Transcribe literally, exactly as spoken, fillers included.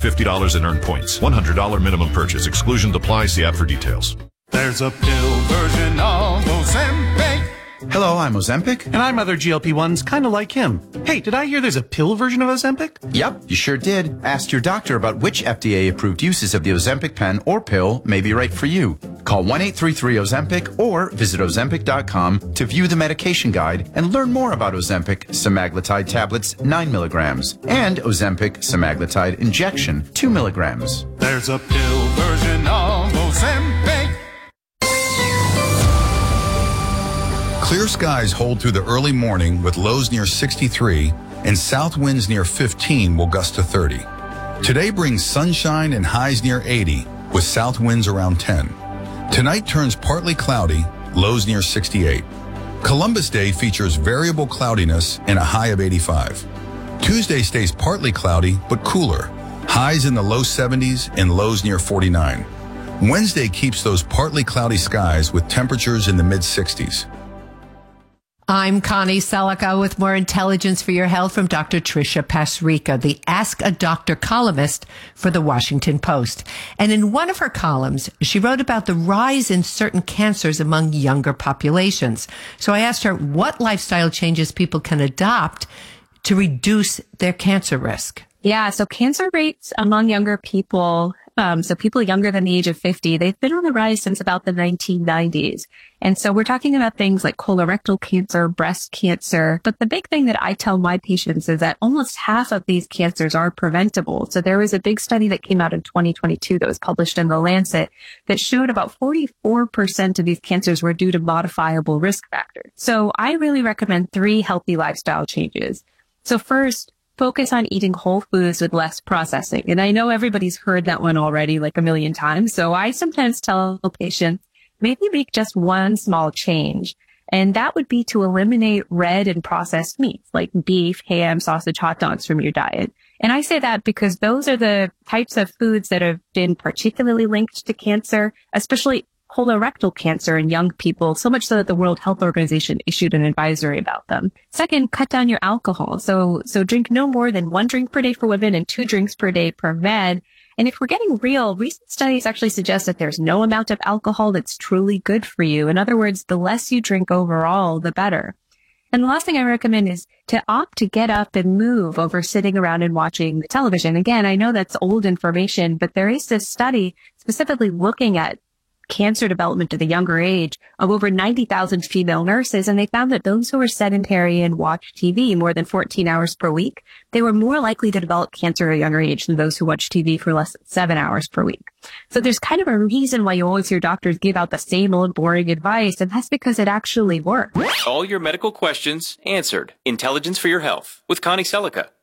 fifty dollars in earned points. one hundred dollars minimum purchase. Exclusion applies. See app for details. There's a pill version of Ozempic. Hello, I'm Ozempic. And I'm other G L P ones, kind of like him. Hey, did I hear there's a pill version of Ozempic? Yep, you sure did. Ask your doctor about which F D A-approved uses of the Ozempic pen or pill may be right for you. Call one eight three three Ozempic or visit Ozempic dot com to view the medication guide and learn more about Ozempic semaglutide tablets nine milligrams and Ozempic semaglutide injection two milligrams. There's a pill version of Ozempic. Clear skies hold through the early morning with lows near sixty-three and south winds near fifteen will gust to thirty. Today brings sunshine and highs near eighty with south winds around ten. Tonight turns partly cloudy, lows near sixty-eight. Columbus Day features variable cloudiness and a high of eighty-five. Tuesday stays partly cloudy but cooler, highs in the low seventies and lows near forty-nine. Wednesday keeps those partly cloudy skies with temperatures in the mid sixties. I'm Connie Selica with more intelligence for your health from Doctor Tricia Pasrica, the Ask a Doctor columnist for the Washington Post. And in one of her columns, she wrote about the rise in certain cancers among younger populations. So I asked her what lifestyle changes people can adopt to reduce their cancer risk. Yeah, so cancer rates among younger people, um, so people younger than the age of fifty, they've been on the rise since about the nineteen nineties. And so we're talking about things like colorectal cancer, breast cancer. But the big thing that I tell my patients is that almost half of these cancers are preventable. So there was a big study that came out in twenty twenty-two that was published in The Lancet that showed about forty-four percent of these cancers were due to modifiable risk factors. So I really recommend three healthy lifestyle changes. So first, focus on eating whole foods with less processing. And I know everybody's heard that one already like a million times. So I sometimes tell patients, maybe make just one small change. And that would be to eliminate red and processed meats like beef, ham, sausage, hot dogs from your diet. And I say that because those are the types of foods that have been particularly linked to cancer, especially colorectal cancer in young people, so much so that the World Health Organization issued an advisory about them. Second, cut down your alcohol. So, so drink no more than one drink per day for women and two drinks per day per men. And if we're getting real, recent studies actually suggest that there's no amount of alcohol that's truly good for you. In other words, the less you drink overall, the better. And the last thing I recommend is to opt to get up and move over sitting around and watching television. Again, I know that's old information, but there is this study specifically looking at cancer development at a younger age of over ninety thousand female nurses. And they found that those who were sedentary and watched T V more than fourteen hours per week, they were more likely to develop cancer at a younger age than those who watch T V for less than seven hours per week. So there's kind of a reason why you always hear doctors give out the same old boring advice. And that's because it actually works. All your medical questions answered. Intelligence for your health with Connie Selica.